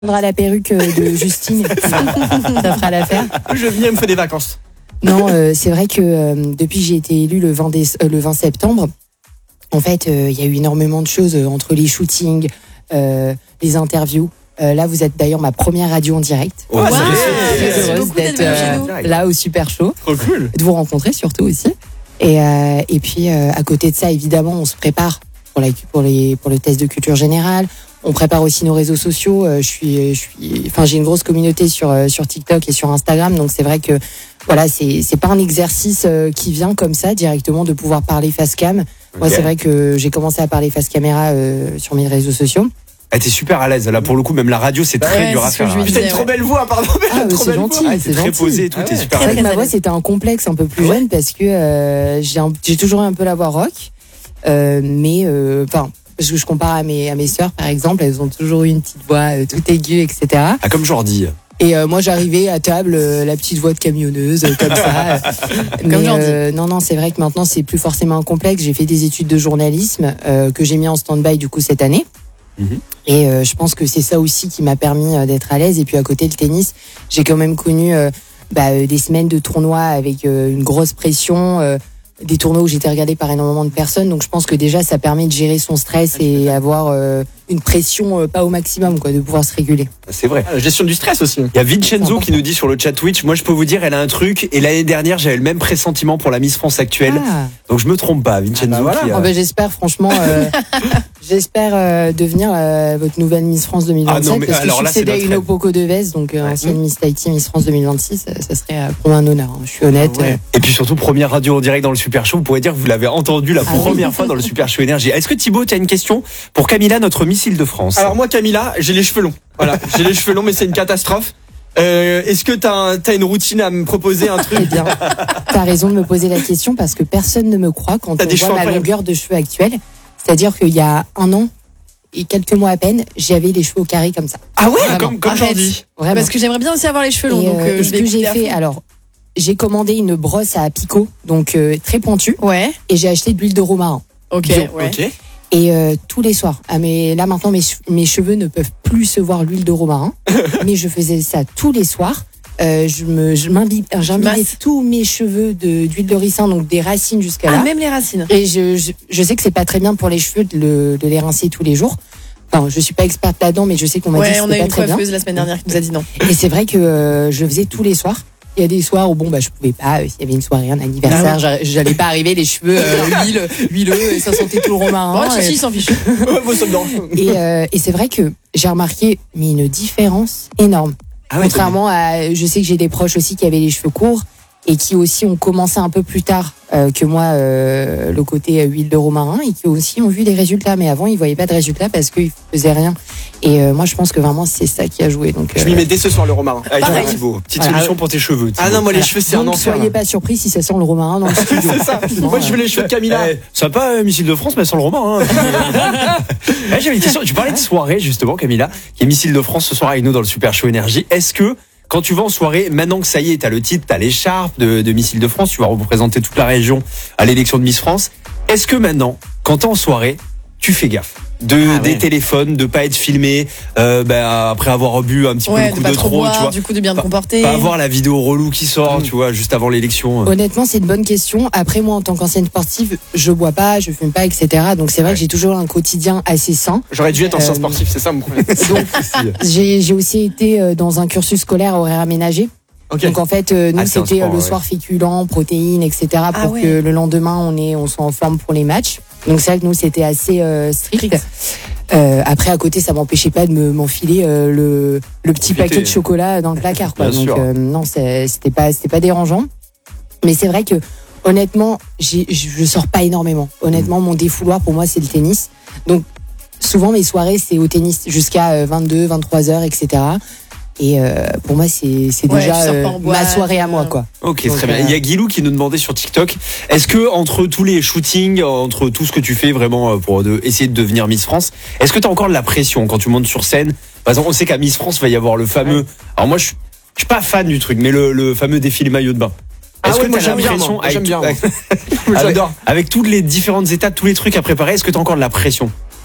prendra la perruque de Justine. Ça fera l'affaire. Je viens, il me fait des vacances. Non, c'est vrai que depuis que j'ai été élue le 20 septembre, en fait, il y a eu énormément de choses entre les shootings, les interviews. Là, vous êtes d'ailleurs ma première radio en direct. Ouais, Je c'est suis très heureuse d'être là au Super Show. Trop cool. De vous rencontrer surtout aussi. Et puis, à côté de ça, évidemment, on se prépare pour le test de culture générale. On prépare aussi nos réseaux sociaux. J'ai une grosse communauté sur TikTok et sur Instagram. Donc, c'est vrai que, voilà, c'est pas un exercice qui vient comme ça, directement, de pouvoir parler face cam. Moi, c'est vrai que j'ai commencé à parler face caméra sur mes réseaux sociaux. Ah, t'es super à l'aise. Là, pour le coup, même la radio, c'est très dur à faire. Putain, une trop belle voix, pardon. C'est gentil. C'est très posé et tout, t'es super C'est à vrai l'aise. que ma voix, c'était un complexe un peu plus jeune parce que j'ai toujours eu un peu la voix rock. Je compare à mes sœurs, par exemple, elles ont toujours eu une petite voix toute aiguë, etc. Ah, comme Jordi. Et moi, j'arrivais à table, la petite voix de camionneuse, comme ça. Comme Jordi. Non, c'est vrai que maintenant, c'est plus forcément un complexe. J'ai fait des études de journalisme que j'ai mis en stand-by du coup cette année. Et je pense que c'est ça aussi qui m'a permis d'être à l'aise. Et puis à côté, le tennis, j'ai quand même connu des semaines de tournois avec une grosse pression, des tournois où j'étais regardée par énormément de personnes. Donc je pense que déjà, ça permet de gérer son stress et avoir une pression pas au maximum, quoi, de pouvoir se réguler. C'est vrai. La gestion du stress aussi. Il y a Vincenzo qui nous dit sur le chat Twitch, moi je peux vous dire, elle a un truc, et l'année dernière j'avais le même pressentiment pour la Miss France actuelle, donc je me trompe pas, Vincenzo. J'espère franchement, devenir votre nouvelle Miss France 2027, parce que je succédais à une Opoko Devez, donc ancienne Miss Tahiti, Miss France 2026, ça serait pour moi un honneur, je suis honnête. Et puis surtout, première radio en direct dans le Super Show, vous pourrez dire que vous l'avez entendu la première fois dans le Super Show Énergie. Est-ce que Thibaut, tu as une question pour Camilla, notre Miss Île-de-France? Alors moi, Camilla, j'ai les cheveux longs. Voilà, j'ai les cheveux longs, mais c'est une catastrophe. Est-ce que t'as une routine à me proposer, un truc? Eh bien, t'as raison de me poser la question parce que personne ne me croit quand on voit ma longueur de cheveux actuelle. C'est-à-dire qu'il y a un an et quelques mois à peine, j'avais les cheveux au carré comme ça. Ah ouais, comme Jordi. Vraiment. Parce que j'aimerais bien aussi avoir les cheveux longs. Et ce que j'ai fait, alors, j'ai commandé une brosse à picot, donc très pointue. Ouais. Et j'ai acheté de l'huile de romarin. Ok. Et tous les soirs, là maintenant mes cheveux ne peuvent plus se voir l'huile de romarin, mais je faisais ça tous les soirs. J'imbibais tous mes cheveux d'huile de ricin, donc des racines jusqu'à là. Même les racines. Et je sais que c'est pas très bien pour les cheveux de les rincer tous les jours. Enfin, je suis pas experte là-dedans, mais je sais qu'on m'a dit que c'était pas très bien. On a une coiffeuse la semaine dernière qui nous a dit non. Et c'est vrai que je faisais tous les soirs. Il y a des soirs où je pouvais pas, s'il y avait une soirée, un anniversaire, j'allais pas arriver les cheveux huileux et ça sentait tout le romarin. Si, s'en fiche. Et c'est vrai que j'ai remarqué une différence énorme. Contrairement à, je sais que j'ai des proches aussi qui avaient les cheveux courts et qui aussi ont commencé un peu plus tard que moi le côté huile de romarin et qui aussi ont vu des résultats. Mais avant, ils voyaient pas de résultats parce qu'ils faisaient rien. Et moi, je pense que vraiment, c'est ça qui a joué. Donc, je m'y mets dès ce soir le romarin. Avec Thibaut. Petite solution pour tes cheveux. Thibaut. Ah non, moi les cheveux, c'est un enfer. Soyez pas surpris si ça sent le romarin dans le studio. C'est ça. Moi, je veux les cheveux de Camilla. Sympa, Miss Île-de-France, mais sans le romarin. J'avais une question. Tu parlais de soirée, justement, Camilla, qui est Miss Île-de-France ce soir avec nous dans le Super Show Énergie. Est-ce que, quand tu vas en soirée, maintenant que ça y est, t'as le titre, t'as l'écharpe de Miss Île-de-France, tu vas représenter toute la région à l'élection de Miss France. Est-ce que maintenant, quand t'es en soirée, tu fais gaffe des téléphones, de pas être filmé après avoir bu un petit peu le coup de trop, boire, tu vois. Du coup, de bien te comporter. Pas avoir la vidéo relou qui sort, tu vois, juste avant l'élection. Honnêtement, c'est une bonne question. Après, moi, en tant qu'ancienne sportive, je bois pas, je fume pas, etc. Donc, c'est vrai que j'ai toujours un quotidien assez sain. J'aurais dû être ancien sportif, c'est ça mon problème. Donc, j'ai aussi été dans un cursus scolaire horaire aménagé. Okay. Donc en fait, nous c'était le soir féculents, protéines, etc. pour que le lendemain on soit en forme pour les matchs. Donc c'est vrai que nous c'était assez strict. Après à côté, ça m'empêchait pas de m'enfiler le petit paquet de chocolat dans le placard, quoi. Donc non, c'était pas dérangeant. Mais c'est vrai que honnêtement, je sors pas énormément. Honnêtement, mon défouloir pour moi c'est le tennis. Donc souvent mes soirées c'est au tennis jusqu'à 22, 23 heures, etc. Et pour moi, c'est déjà ma soirée à moi, quoi. Ok, donc, très bien. Il y a Guilou qui nous demandait sur TikTok, est-ce que entre tous les shootings, entre tout ce que tu fais vraiment pour essayer de devenir Miss France, est-ce que tu as encore de la pression quand tu montes sur scène? Par exemple, on sait qu'à Miss France, il va y avoir le fameux... Alors moi, je suis pas fan du truc, mais le fameux défilé maillot de bain. Est-ce que tu as la pression J'adore. Avec toutes les différentes étapes, tous les trucs à préparer, est-ce que tu as encore de la pression?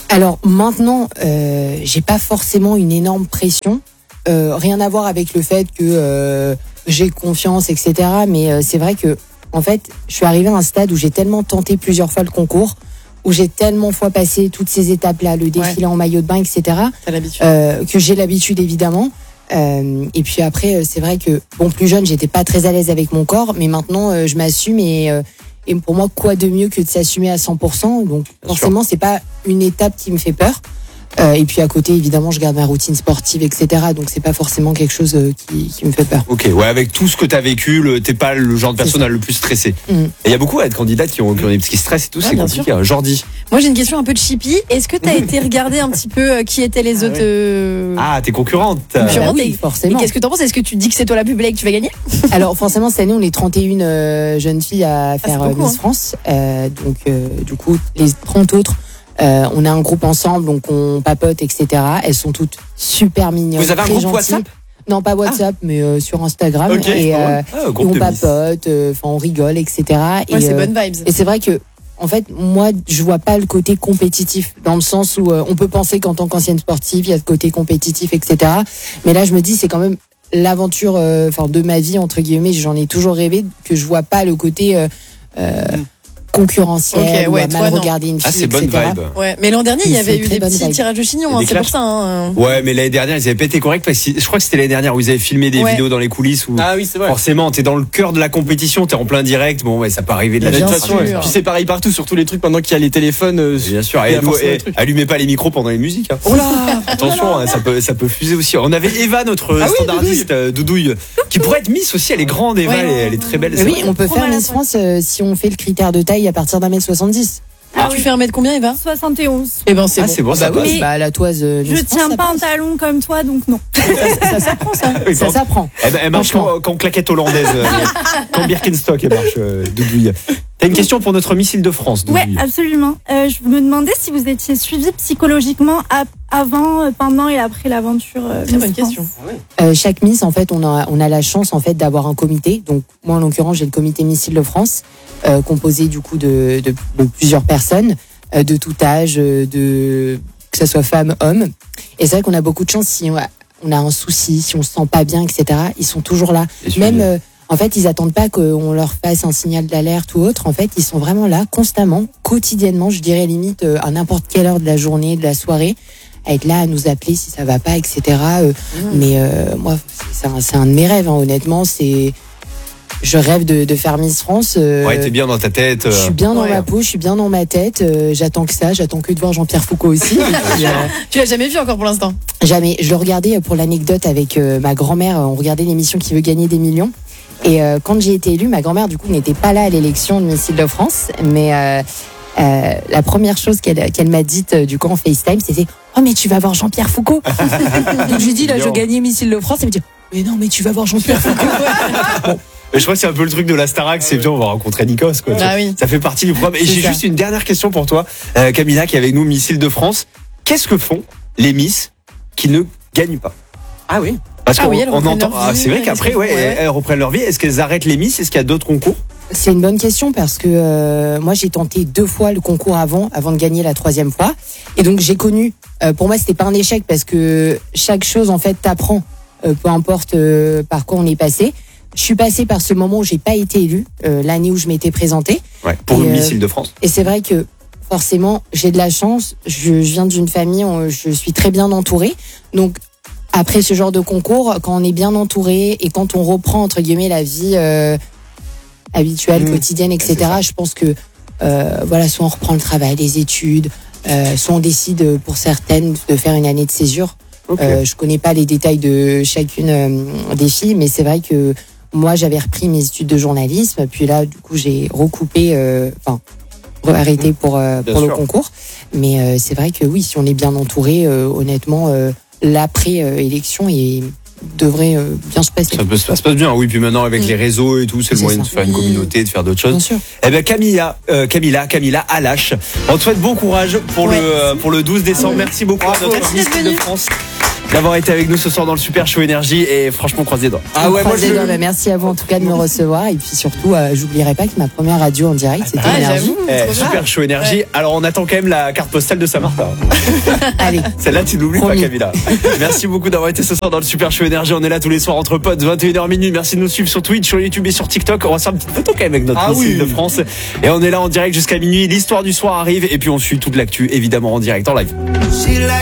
Alors maintenant, j'ai pas forcément une énorme pression. Rien à voir avec le fait que j'ai confiance, etc. Mais c'est vrai que, en fait, je suis arrivée à un stade où j'ai tellement tenté plusieurs fois le concours, où j'ai tellement fois passé toutes ces étapes-là, le défilé en maillot de bain, etc. T'as l'habitude. Que j'ai l'habitude, évidemment. Et puis après, c'est vrai que, plus jeune, j'étais pas très à l'aise avec mon corps, mais maintenant, je m'assume et pour moi, quoi de mieux que de s'assumer à 100%. Donc, forcément, c'est pas une étape qui me fait peur. Et puis à côté, évidemment, je garde ma routine sportive, etc. Donc c'est pas forcément quelque chose qui me fait peur. Ok, ouais, avec tout ce que t'as vécu, t'es pas le genre de personne le plus stressé. Et il y a beaucoup de candidats qui ont des petits stress et tout, c'est compliqué. Jordi. Moi j'ai une question un peu de chippy. Est-ce que t'as été regarder un petit peu qui étaient les autres t'es concurrente. Oui, forcément. Et qu'est-ce que t'en penses? Est-ce que tu dis que c'est toi la plus belle et que tu vas gagner? Alors forcément, cette année, on est 31 jeunes filles à faire Miss France. Donc du coup, les 30 autres, on a un groupe ensemble, donc on papote, etc. Elles sont toutes super mignonnes. Vous avez un très groupe gentilles. WhatsApp? Non, pas WhatsApp, mais sur Instagram. Okay. Et on papote, on rigole, etc. Ouais, c'est bonne vibes. Et c'est vrai que, en fait, moi, je vois pas le côté compétitif, dans le sens où on peut penser qu'en tant qu'ancienne sportive, il y a ce côté compétitif, etc. Mais là, je me dis, c'est quand même l'aventure, de ma vie, entre guillemets. J'en ai toujours rêvé, que je vois pas le côté concurrentiel, ou à mal regarder une fille, c'est bonne etc. vibe. Ouais, mais l'an dernier, il y avait eu des petits tirages de chignons, c'est pour ça. Ouais, mais l'année dernière, ils avaient pas été corrects parce que je crois que c'était l'année dernière où ils avaient filmé des vidéos dans les coulisses où oui, c'est vrai. Forcément, t'es dans le cœur de la compétition, t'es en plein direct. Bon, ouais, ça peut arriver de la façon. Puis c'est pareil partout, sur tous les trucs pendant qu'il y a les téléphones. Bien sûr. Et allumez pas les micros pendant les musiques. Oh là, attention, ça peut fuser aussi. On avait Eva, notre standardiste Doudouille, qui pourrait être Miss aussi. Elle est grande, Eva, elle est très belle. Oui, on peut faire Miss France si on fait le critère de taille à partir d'1m70. Tu fais 1m combien, Eva? 71. Eh ben c'est bon. C'est bon, ça passe. Oui, la toise. Je tiens pas un talon comme toi, donc non. Ça s'apprend, ça. Ça s'apprend. Elle marche quand claquette hollandaise, quand Birkenstock, elle marche, Doudouille. T'as une question pour notre Miss Île-de-France, Doudouille? Ouais, absolument. Je me demandais si vous étiez suivi psychologiquement avant, pendant et après l'aventure. Très bonne question. Chaque Miss, en fait, on a la chance en fait d'avoir un comité. Donc moi, en l'occurrence, j'ai le comité Miss Île-de-France, composé du coup de plusieurs personnes, de tout âge, que ce soit femmes, hommes. Et c'est vrai qu'on a beaucoup de chance si on a un souci, si on se sent pas bien, etc. Ils sont toujours là. Même en fait, ils attendent pas qu'on leur fasse un signal d'alerte ou autre. En fait, ils sont vraiment là constamment, quotidiennement, je dirais limite à n'importe quelle heure de la journée, de la soirée, à être là, à nous appeler si ça va pas, etc. Mais moi, c'est un de mes rêves, honnêtement. Je rêve de faire Miss France. Ouais, t'es bien dans ta tête. Je suis bien dans ma peau, je suis bien dans ma tête. J'attends que de voir Jean-Pierre Foucault aussi. Tu l'as jamais vu encore pour l'instant? Jamais. Je le regardais pour l'anecdote avec ma grand-mère. On regardait l'émission Qui veut gagner des millions. Et quand j'ai été élue, ma grand-mère, du coup, n'était pas là à l'élection de Miss Île-de-France. Mais la première chose qu'elle m'a dite, du coup, en FaceTime, c'était « Oh, mais tu vas voir Jean-Pierre Foucault !» Donc, je lui dis « Là, je gagnais Miss Île-de-France. » Elle me dit « Mais non, mais tu vas voir Jean-Pierre Foucault. » Mais je crois que c'est un peu le truc de la Starac, c'est bien, on va rencontrer Nikos, quoi. Ça fait partie du programme. Et j'ai juste une dernière question pour toi, Camilla, qui est avec nous, Miss Île-de-France. Qu'est-ce que font les Miss qui ne gagnent pas? Ah oui. Parce qu'on entend. C'est vrai qu'après, elles reprennent leur vie. Est-ce qu'elles arrêtent les Miss? Est-ce qu'il y a d'autres concours? C'est une bonne question parce que moi j'ai tenté 2 fois le concours avant de gagner la 3e fois. Et donc j'ai connu. Pour moi c'était pas un échec parce que chaque chose en fait t'apprend, peu importe par quoi on est passé. Je suis passée par ce moment où j'ai pas été élue, l'année où je m'étais présentée. Ouais, pour une Miss Île-de-France. Et c'est vrai que forcément j'ai de la chance. Je viens d'une famille où je suis très bien entourée. Donc après ce genre de concours, quand on est bien entouré et quand on reprend entre guillemets la vie habituelle, quotidienne, etc. Je pense que soit on reprend le travail, les études, soit on décide pour certaines de faire une année de césure. Je connais pas les détails de chacune des filles, mais c'est vrai que moi j'avais repris mes études de journalisme, puis là du coup j'ai recoupé, arrêté pour le concours. Mais c'est vrai que oui, si on est bien entouré, honnêtement, l'après-élection devrait bien se passer. Ça se passe bien, oui. Puis maintenant, avec les réseaux et tout, c'est le moyen de faire une communauté, de faire d'autres choses. Bien sûr. Eh ben, Camilla Alache. On te souhaite bon courage pour le 12 décembre. Merci beaucoup à notre Miss Île-de-France. d'avoir été avec nous ce soir dans le Super Show Énergie et franchement croisez les doigts. Ah ouais, moi merci à vous en tout cas de me recevoir et puis surtout j'oublierai pas que ma première radio en direct c'était Énergie. Super Show Énergie. Ouais. Alors on attend quand même la carte postale de Saint-Martin. Allez. Celle-là tu n'oublies pas Camilla. Merci beaucoup d'avoir été ce soir dans le Super Show Énergie. On est là tous les soirs entre potes 21h minuit. Merci de nous suivre sur Twitch, sur YouTube et sur TikTok. On va faire une petite photo quand même avec notre missile de France et on est là en direct jusqu'à minuit. L'histoire du soir arrive et puis on suit toute l'actu évidemment en direct en live.